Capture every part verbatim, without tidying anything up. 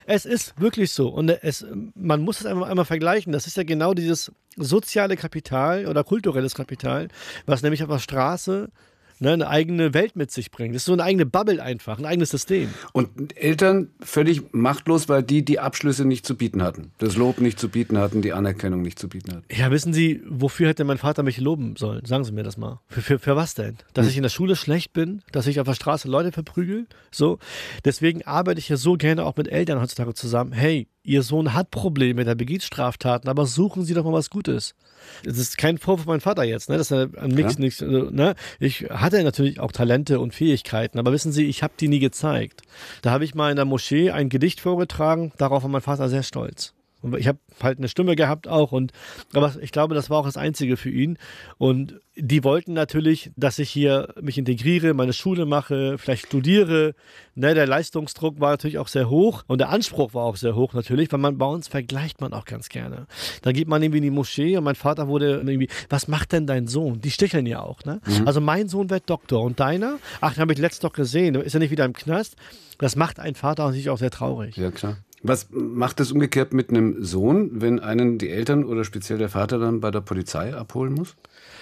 Es ist wirklich so. Und es, man muss es einmal, einmal vergleichen. Das ist ja genau dieses soziale Kapital oder kulturelles Kapital, was nämlich auf der Straße ne, eine eigene Welt mit sich bringt. Das ist so eine eigene Bubble einfach, ein eigenes System. Und Eltern völlig machtlos, weil die die Abschlüsse nicht zu bieten hatten. Das Lob nicht zu bieten hatten, die Anerkennung nicht zu bieten hatten. Ja, wissen Sie, wofür hätte mein Vater mich loben sollen? Sagen Sie mir das mal. Für, für, für was denn? Dass hm. ich in der Schule schlecht bin? Dass ich auf der Straße Leute verprügel? So. Deswegen arbeite ich ja so gerne auch mit Eltern heutzutage zusammen. Hey, Ihr Sohn hat Probleme, der begeht Straftaten, aber suchen Sie doch mal was Gutes. Das ist kein Vorwurf von meinem Vater jetzt, ne? Das ist an nichts, nichts, ne? Ich hatte natürlich auch Talente und Fähigkeiten, aber wissen Sie, ich habe die nie gezeigt. Da habe ich mal in der Moschee ein Gedicht vorgetragen, darauf war mein Vater sehr stolz. Und ich habe halt eine Stimme gehabt auch, und aber ich glaube, das war auch das Einzige für ihn. Und die wollten natürlich, dass ich hier mich integriere, meine Schule mache, vielleicht studiere. Ne, der Leistungsdruck war natürlich auch sehr hoch und der Anspruch war auch sehr hoch natürlich, weil man bei uns vergleicht man auch ganz gerne. Dann geht man irgendwie in die Moschee und mein Vater wurde irgendwie, was macht denn dein Sohn? Die sticheln ja auch, ne? Mhm. Also mein Sohn wird Doktor und deiner? Ach, den habe ich letztens doch gesehen, ist er nicht wieder im Knast? Das macht einen Vater natürlich auch sehr traurig. Ja, klar. Was macht das umgekehrt mit einem Sohn, wenn einen die Eltern oder speziell der Vater dann bei der Polizei abholen muss?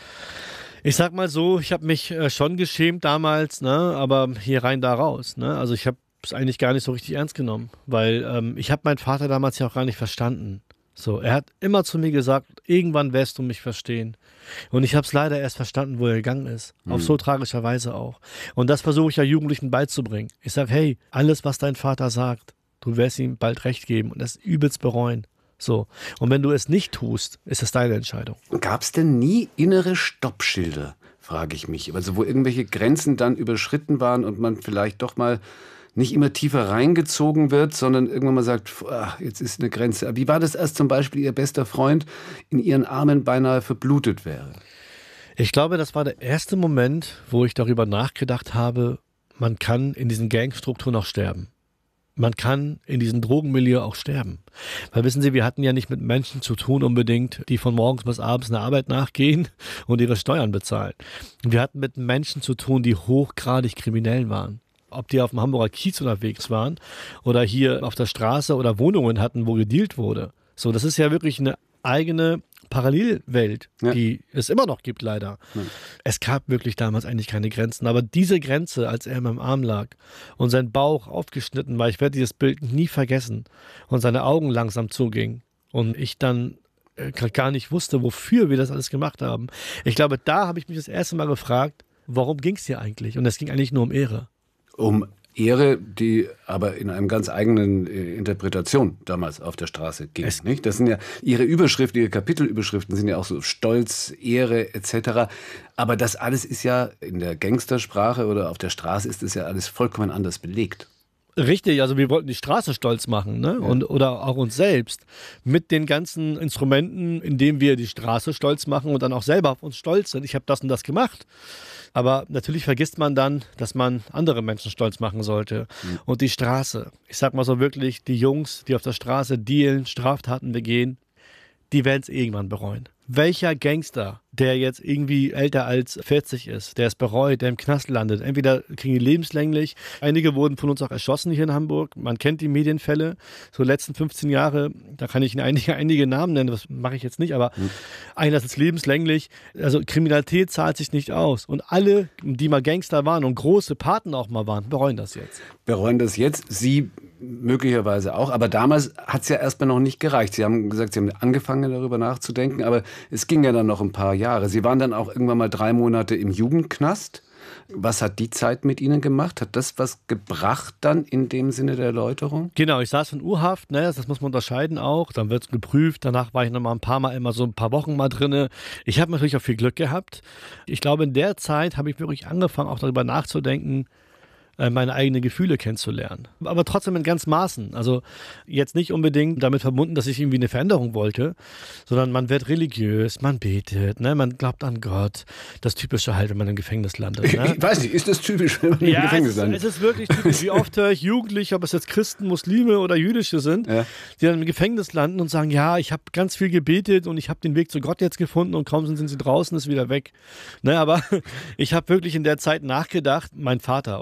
Ich sag mal so, ich habe mich äh, schon geschämt damals, ne, aber hier rein, da raus. Ne? Also ich habe es eigentlich gar nicht so richtig ernst genommen, weil ähm, ich habe meinen Vater damals ja auch gar nicht verstanden. So, er hat immer zu mir gesagt, irgendwann wirst du mich verstehen. Und ich habe es leider erst verstanden, wo er gegangen ist. Mhm. Auf so tragischer Weise auch. Und das versuche ich ja Jugendlichen beizubringen. Ich sage, hey, alles, was dein Vater sagt, du wirst ihm bald recht geben und das übelst bereuen. So. Und wenn du es nicht tust, ist es deine Entscheidung. Gab es denn nie innere Stoppschilder, frage ich mich. Also wo irgendwelche Grenzen dann überschritten waren und man vielleicht doch mal nicht immer tiefer reingezogen wird, sondern irgendwann mal sagt, ach, jetzt ist eine Grenze. Wie war das, als zum Beispiel Ihr bester Freund in Ihren Armen beinahe verblutet wäre? Ich glaube, das war der erste Moment, wo ich darüber nachgedacht habe, man kann in diesen Gangstrukturen auch sterben. Man kann in diesem Drogenmilieu auch sterben. Weil wissen Sie, wir hatten ja nicht mit Menschen zu tun unbedingt, die von morgens bis abends einer Arbeit nachgehen und ihre Steuern bezahlen. Wir hatten mit Menschen zu tun, die hochgradig kriminell waren. Ob die auf dem Hamburger Kiez unterwegs waren oder hier auf der Straße oder Wohnungen hatten, wo gedealt wurde. So, das ist ja wirklich eine eigene Parallelwelt, ja. die es immer noch gibt, leider. Ja. Es gab wirklich damals eigentlich keine Grenzen, aber diese Grenze, als er in meinem Arm lag und sein Bauch aufgeschnitten war, ich werde dieses Bild nie vergessen, und seine Augen langsam zugingen und ich dann äh, gar nicht wusste, wofür wir das alles gemacht haben. Ich glaube, da habe ich mich das erste Mal gefragt, warum ging es hier eigentlich? Und es ging eigentlich nur um Ehre. Um Ehre, die aber in einem ganz eigenen äh, Interpretation damals auf der Straße ging. Es, nicht? Das sind ja Ihre Überschriften, Ihre Kapitelüberschriften sind ja auch so Stolz, Ehre et cetera. Aber das alles ist ja in der Gangstersprache oder auf der Straße ist es ja alles vollkommen anders belegt. Richtig, also wir wollten die Straße stolz machen, ne? Ja. Und, oder auch uns selbst mit den ganzen Instrumenten, indem wir die Straße stolz machen und dann auch selber auf uns stolz sind. Ich habe das und das gemacht. Aber natürlich vergisst man dann, dass man andere Menschen stolz machen sollte. Mhm. Und die Straße, ich sag mal so wirklich, die Jungs, die auf der Straße dealen, Straftaten begehen, die werden es irgendwann bereuen. Welcher Gangster, der jetzt irgendwie älter als vierzig ist, der es bereut, der im Knast landet, entweder kriegen die lebenslänglich, einige wurden von uns auch erschossen hier in Hamburg, man kennt die Medienfälle, so die letzten fünfzehn Jahre, da kann ich Ihnen einige, einige Namen nennen, das mache ich jetzt nicht, aber mhm. einer ist lebenslänglich, also Kriminalität zahlt sich nicht aus und alle, die mal Gangster waren und große Paten auch mal waren, bereuen das jetzt. Bereuen das jetzt, Sie möglicherweise auch, aber damals hat es ja erstmal noch nicht gereicht. Sie haben gesagt, Sie haben angefangen darüber nachzudenken, aber es ging ja dann noch ein paar Jahre. Sie waren dann auch irgendwann mal drei Monate im Jugendknast. Was hat die Zeit mit Ihnen gemacht? Hat das was gebracht dann in dem Sinne der Erläuterung? Genau, ich saß in U-Haft, ne, das muss man unterscheiden auch. Dann wird es geprüft, danach war ich noch mal ein paar Mal, immer so ein paar Wochen mal drin. Ich habe natürlich auch viel Glück gehabt. Ich glaube, in der Zeit habe ich wirklich angefangen, auch darüber nachzudenken, meine eigenen Gefühle kennenzulernen. Aber trotzdem in ganz Maßen. Also jetzt nicht unbedingt damit verbunden, dass ich irgendwie eine Veränderung wollte, sondern man wird religiös, man betet, ne, man glaubt an Gott. Das Typische halt, wenn man im Gefängnis landet. Ne? Ich weiß nicht, ist das typisch, wenn man ja, im Gefängnis landet? Es, es ist wirklich typisch. Wie oft höre ich Jugendliche, ob es jetzt Christen, Muslime oder Jüdische sind, ja. die dann im Gefängnis landen und sagen, ja, ich habe ganz viel gebetet und ich habe den Weg zu Gott jetzt gefunden und kaum sind sie draußen, ist wieder weg. Ne, aber ich habe wirklich in der Zeit nachgedacht, mein Vater oder meine Familie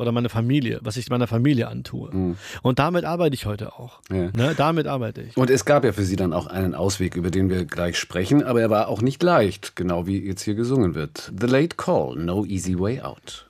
Familie, was ich meiner Familie antue. Mhm. Und damit arbeite ich heute auch. Ja. Ne, damit arbeite ich. Und es gab ja für Sie dann auch einen Ausweg, über den wir gleich sprechen, aber er war auch nicht leicht, genau wie jetzt hier gesungen wird. The Late Call, No Easy Way Out.